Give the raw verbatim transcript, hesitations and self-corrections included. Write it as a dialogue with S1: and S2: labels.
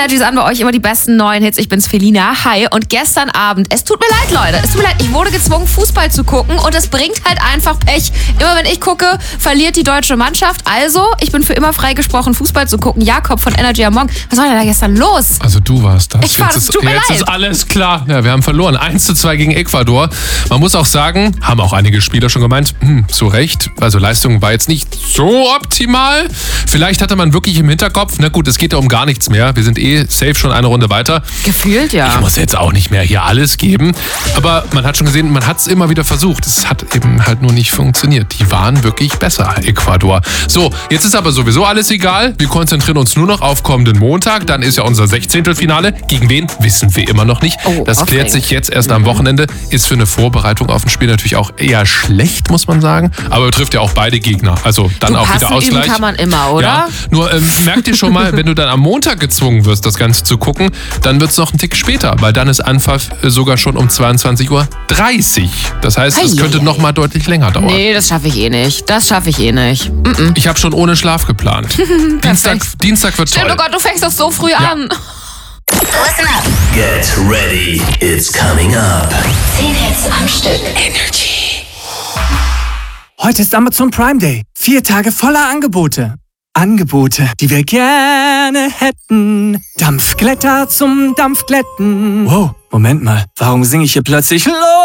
S1: Energies an bei euch, immer die besten neuen Hits. Ich bin's Felina. Hi. Und gestern Abend, es tut mir leid, Leute. Es tut mir leid, ich wurde gezwungen, Fußball zu gucken und es bringt halt einfach Pech. Immer wenn ich gucke, verliert die deutsche Mannschaft. Also, ich bin für immer freigesprochen, Fußball zu gucken. Jakob von Energy am Morgen. Was war denn da gestern los?
S2: Also du warst das.
S1: Ich war das, tut mir
S2: Jetzt
S1: leid.
S2: ist alles klar. Ja, wir haben verloren. eins zu zwei gegen Ecuador. Man muss auch sagen, haben auch einige Spieler schon gemeint, hm, so recht. Also Leistung war jetzt nicht so optimal. Vielleicht hatte man wirklich im Hinterkopf, na gut, es geht ja um gar nichts mehr. Wir sind eh safe schon eine Runde weiter.
S1: Gefühlt, ja.
S2: Ich muss jetzt auch nicht mehr hier alles geben. Aber man hat schon gesehen, man hat es immer wieder versucht. Es hat eben halt nur nicht funktioniert. Die waren wirklich besser, Ecuador. So, jetzt ist aber sowieso alles egal. Wir konzentrieren uns nur noch auf kommenden Montag. Dann ist ja unser Sechzehntelfinale. Gegen wen, wissen wir immer noch nicht.
S1: Oh,
S2: das klärt
S1: aufregend.
S2: sich jetzt erst am Wochenende. Ist für eine Vorbereitung auf ein Spiel natürlich auch eher schlecht, muss man sagen. Aber betrifft ja auch beide Gegner. Also dann
S1: Du,
S2: auch wieder
S1: passen üben
S2: Ausgleich.
S1: kann man immer, oder?
S2: Ja, nur ähm, merk dir schon mal, wenn du dann am Montag gezwungen wirst, das Ganze zu gucken, dann wird es noch einen Tick später, weil dann ist Anpfiff äh, sogar schon um zweiundzwanzig Uhr dreißig. Das heißt, es könnte
S1: Eieiei.
S2: noch mal deutlich länger dauern.
S1: Nee, das schaffe ich eh nicht. Das schaffe ich eh nicht. Mm-mm.
S2: Ich habe schon ohne Schlaf geplant. Dienstag, Dienstag wird
S1: Stimmt,
S2: toll.
S1: oh Gott, du fängst doch so früh an.
S3: Listen up.
S4: Get ready, it's coming up.
S3: zehn Hits am Stück.
S5: Heute ist Amazon Prime Day. Vier Tage voller Angebote. Angebote, die wir gerne hätten. Dampfglätter zum Dampfglätten. Wow, Moment mal. Warum singe ich hier plötzlich los?